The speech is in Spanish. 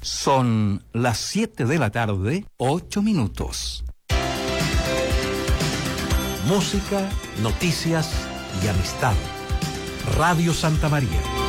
Son las 7 de la tarde, 8 minutos. Música, noticias y amistad. Radio Santa María.